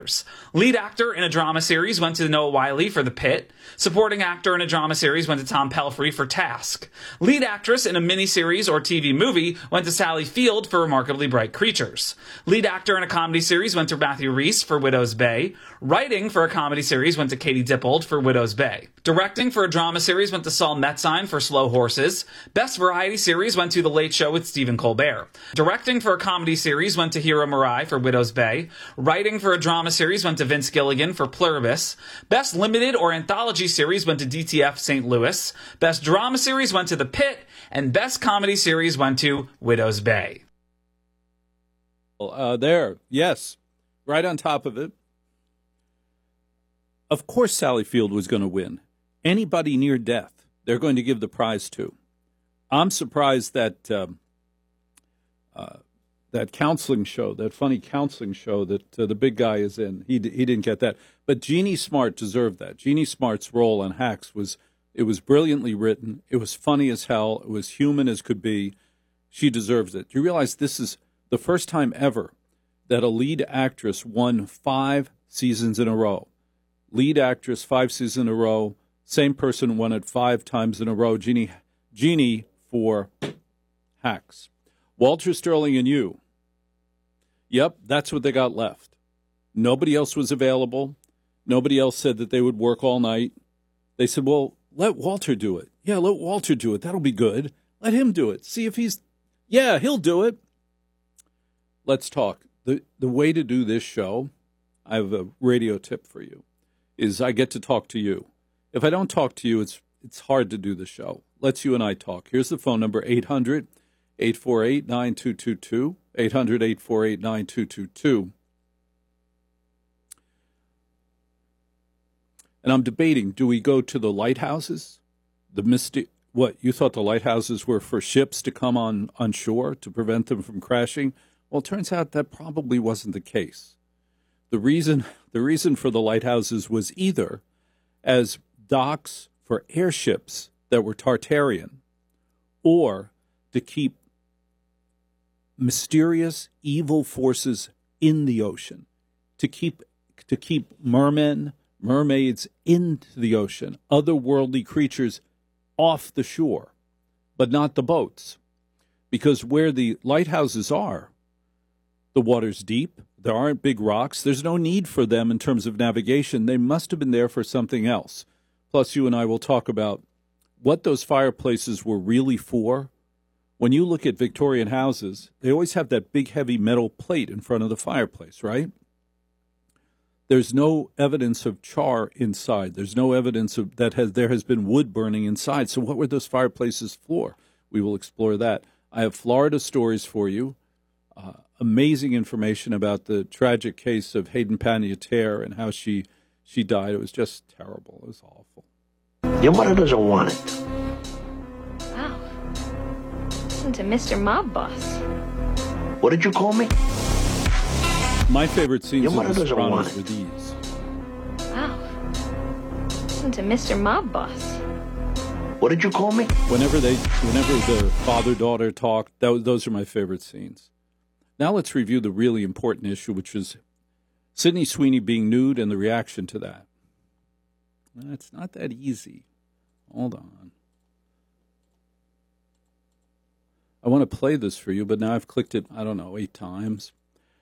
Lead actor in a drama series went to Noah Wyle for The Pit. Supporting actor in a drama series went to Tom Pelphrey for Task. Lead actress in a miniseries or TV movie went to Sally Field for Remarkably Bright Creatures. Lead actor in a comedy series went to Matthew Rhys for Widow's Bay. Writing for a comedy series went to Katie Dippold for Widow's Bay. Directing for a drama series went to Saul Metzine for Slow Horses. Best variety series went to The Late Show with Stephen Colbert. Directing for a comedy series went to Hiro Murai for Widow's Bay. Writing for a drama series went to Vince Gilligan for Pluribus. Best limited or anthology series went to DTF St. Louis. Best drama series went to The Pit. And best comedy series went to Widow's Bay. There, yes, right on top of it. Of course Sally Field was going to win. Anybody near death, they're going to give the prize to. I'm surprised that that counseling show, that funny counseling show that the big guy is in, he didn't get that. But Jeannie Smart deserved that. Jeannie Smart's role on Hacks was brilliantly written. It was funny as hell. It was human as could be. She deserves it. You realize this is the first time ever that a lead actress won 5 seasons in a row. Lead actress 5 seasons in a row. Same person won it 5 times in a row. Jeannie for Hacks. Walter Sterling and you. Yep, that's what they got left. Nobody else was available. Nobody else said that they would work all night. They said, well, let Walter do it. Yeah, let Walter do it. That'll be good. Let him do it. See if yeah, he'll do it. Let's talk. The way to do this show, I have a radio tip for you, is I get to talk to you. If I don't talk to you, it's hard to do the show. Let's you and I talk. Here's the phone number, 800-848-9222, 800-848-9222. And I'm debating, do we go to the lighthouses? What, you thought the lighthouses were for ships to come on shore to prevent them from crashing? Well, it turns out that probably wasn't the case. The reason for the lighthouses was either as docks for airships that were Tartarian, or to keep mysterious evil forces in the ocean, to keep mermaids into the ocean, otherworldly creatures off the shore, but not the boats. Because where the lighthouses are, the water's deep, there aren't big rocks, there's no need for them in terms of navigation. They must have been there for something else. Plus, you and I will talk about what those fireplaces were really for. When you look at Victorian houses, they always have that big, heavy metal plate in front of the fireplace, right? There's no evidence of char inside. There's no evidence of there has been wood burning inside. So what were those fireplaces for? We will explore that. I have Florida stories for you. Amazing information about the tragic case of Hayden Panettiere and how she died. It was just terrible. It was awful. Your mother doesn't want it. Wow. Listen to Mr. Mob Boss. What did you call me? My favorite scenes Your in mother The doesn't want Sopranos it. were these. Wow. Listen to Mr. Mob Boss. What did you call me? Whenever the father-daughter talked, those are my favorite scenes. Now let's review the really important issue, which is Sydney Sweeney being nude and the reaction to that. It's not that easy. Hold on. I want to play this for you, but now I've clicked it, 8 times.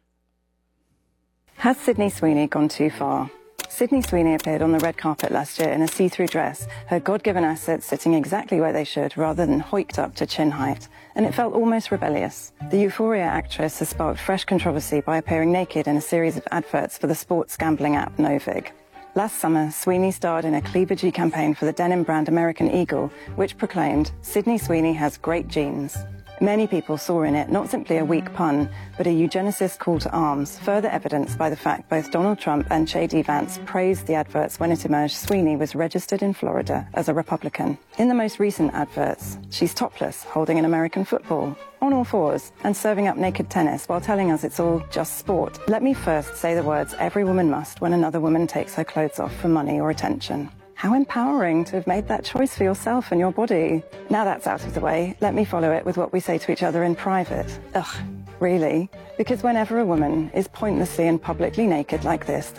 Has Sydney Sweeney gone too far? Sydney Sweeney appeared on the red carpet last year in a see-through dress, her God-given assets sitting exactly where they should rather than hoiked up to chin height, and it felt almost rebellious. The Euphoria actress has sparked fresh controversy by appearing naked in a series of adverts for the sports gambling app Novig. Last summer, Sweeney starred in a cleavagey campaign for the denim brand American Eagle, which proclaimed, "Sydney Sweeney has great genes." Many people saw in it not simply a weak pun, but a eugenicist call to arms, further evidenced by the fact both Donald Trump and J.D. Vance praised the adverts when it emerged Sweeney was registered in Florida as a Republican. In the most recent adverts, she's topless, holding an American football, on all fours, and serving up naked tennis while telling us it's all just sport. Let me first say the words every woman must when another woman takes her clothes off for money or attention. How empowering to have made that choice for yourself and your body. Now that's out of the way, let me follow it with what we say to each other in private. Ugh. Really, because whenever a woman is pointlessly and publicly naked like this,